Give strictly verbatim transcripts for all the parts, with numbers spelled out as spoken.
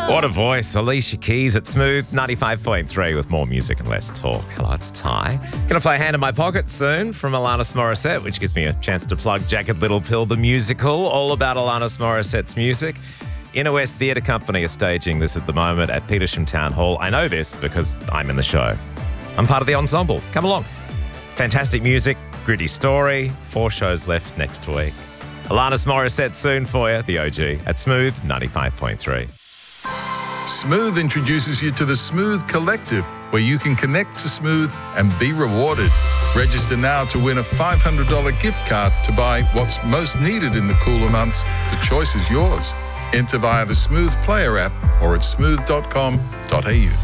What a voice. Alicia Keys at Smooth ninety-five point three with more music and less talk. Hello, it's Ty. Gonna play Hand in My Pocket soon from Alanis Morissette, which gives me a chance to plug Jagged Little Pill, the musical, all about Alanis Morissette's music. Inner West Theatre Company are staging this at the moment at Petersham Town Hall. I know this because I'm in the show. I'm part of the ensemble. Come along. Fantastic music, gritty story, four shows left next week. Alanis Morissette soon for you, the O G, at Smooth ninety-five point three. Smooth introduces you to the Smooth Collective, where you can connect to Smooth and be rewarded. Register now to win a five hundred dollars gift card to buy what's most needed in the cooler months. The choice is yours. Enter via the Smooth Player app or at smooth dot com dot a u.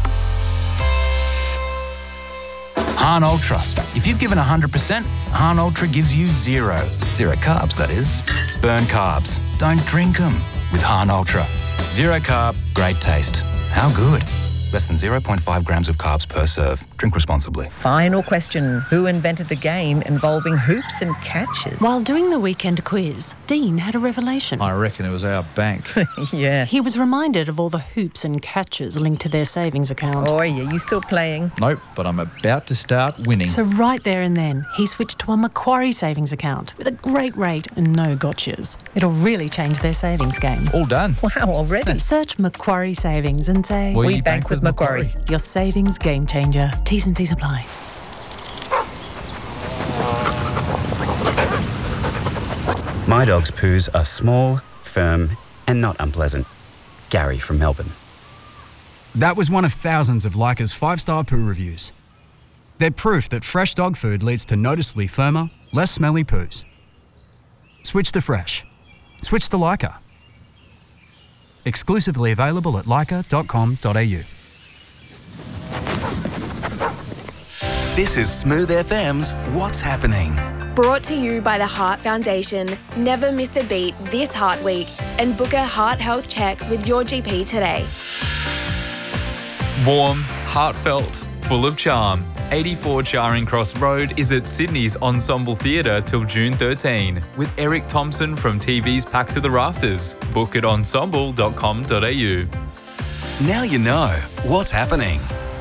Hahn Ultra. If you've given one hundred percent, Hahn Ultra gives you zero. Zero carbs, that is. Burn carbs. Don't drink them with Hahn Ultra. Zero carb, great taste. How good? Less than zero point five grams of carbs per serve. Drink responsibly. Final question. Who invented the game involving hoops and catches? While doing the weekend quiz, Dean had a revelation. I reckon it was our bank. Yeah. He was reminded of all the hoops and catches linked to their savings account. Oh, yeah, you still playing? Nope, but I'm about to start winning. So right there and then, he switched to a Macquarie savings account with a great rate and no gotchas. It'll really change their savings game. All done. Wow, already? Search Macquarie Savings and say, We, We bank, bank with Macquarie. your savings game changer. T's and C's apply. My dog's poos are small, firm, and not unpleasant. Gary from Melbourne. That was one of thousands of Leica's five-star poo reviews. They're proof that fresh dog food leads to noticeably firmer, less smelly poos. Switch to fresh. Switch to Leica. Exclusively available at leica dot com dot a u. This is Smooth F M's What's Happening. Brought to you by the Heart Foundation. Never miss a beat this Heart Week and book a heart health check with your G P today. Warm, heartfelt, full of charm. eighty-four Charing Cross Road is at Sydney's Ensemble Theatre till June thirteenth with Eric Thompson from T V's Packed to the Rafters. Book at ensemble dot com dot a u. Now you know what's happening.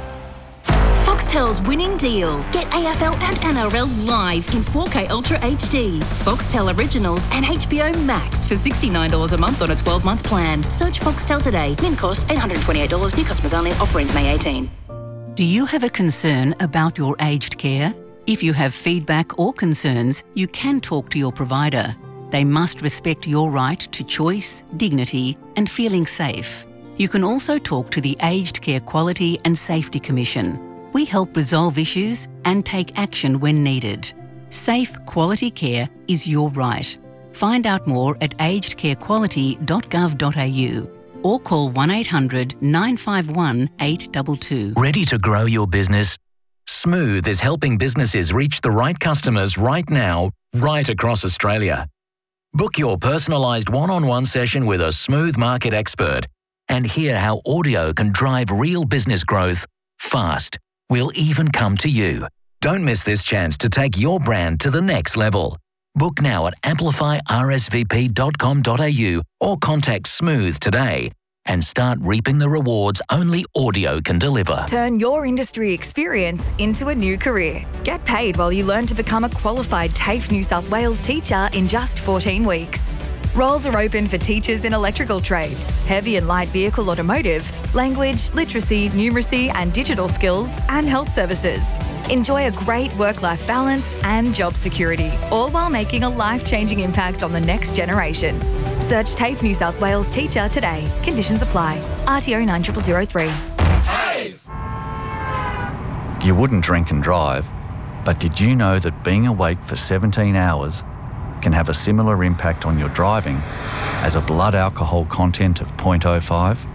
Foxtel's winning deal. Get A F L and N R L live in four K Ultra H D. Foxtel Originals and H B O Max for sixty-nine dollars a month on a twelve-month plan. Search Foxtel today. Min cost eight hundred twenty-eight dollars. New customers only. Offer ends May eighteenth. Do you have a concern about your aged care? If you have feedback or concerns, you can talk to your provider. They must respect your right to choice, dignity, and feeling safe. You can also talk to the Aged Care Quality and Safety Commission. We help resolve issues and take action when needed. Safe, quality care is your right. Find out more at aged care quality dot gov dot a u or call one eight hundred nine five one eight two two. Ready to grow your business? Smooth is helping businesses reach the right customers right now, right across Australia. Book your personalised one-on-one session with a Smooth market expert and hear how audio can drive real business growth fast. We'll even come to you. Don't miss this chance to take your brand to the next level. Book now at amplify r s v p dot com dot a u or contact Smooth today and start reaping the rewards only audio can deliver. Turn your industry experience into a new career. Get paid while you learn to become a qualified TAFE New South Wales teacher in just fourteen weeks. Roles are open for teachers in electrical trades, heavy and light vehicle automotive, language, literacy, numeracy and digital skills, and health services. Enjoy a great work-life balance and job security, all while making a life-changing impact on the next generation. Search TAFE New South Wales Teacher today. Conditions apply. R T O nine zero zero zero three. TAFE! You wouldn't drink and drive, but did you know that being awake for seventeen hours can have a similar impact on your driving as a blood alcohol content of zero point zero five?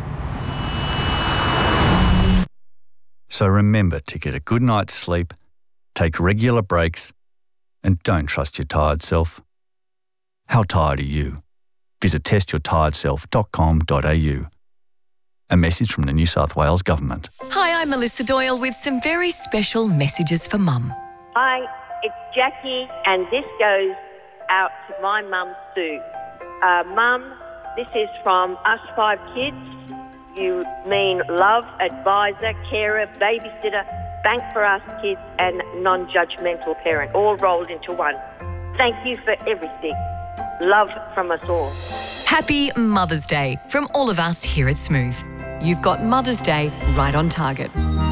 So remember to get a good night's sleep, take regular breaks, and don't trust your tired self. How tired are you? Visit test your tired self dot com dot a u. A message from the New South Wales Government. Hi, I'm Melissa Doyle with some very special messages for Mum. Hi, it's Jackie, and this goes out to my mum, Sue. Uh, Mum, this is from us five kids. You mean love, advisor, carer, babysitter, bank for us kids, and non-judgmental parent, all rolled into one. Thank you for everything. Love from us all. Happy Mother's Day from all of us here at Smooth. You've got Mother's Day right on target.